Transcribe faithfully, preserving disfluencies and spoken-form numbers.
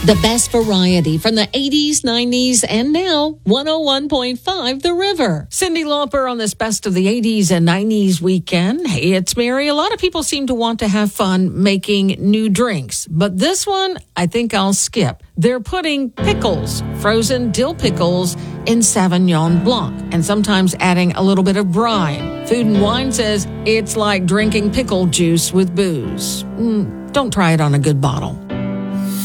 The best variety from the eighties, nineties, and now one oh one point five The River. Cyndi Lauper on this Best of the eighties and nineties weekend. Hey, it's Mary. A lot of people seem to want to have fun making new drinks, but this one I think I'll skip. They're putting pickles, frozen dill pickles, in Sauvignon Blanc, and sometimes adding a little bit of brine. Food and Wine says it's like drinking pickle juice with booze. Mm, don't try it on a good bottle.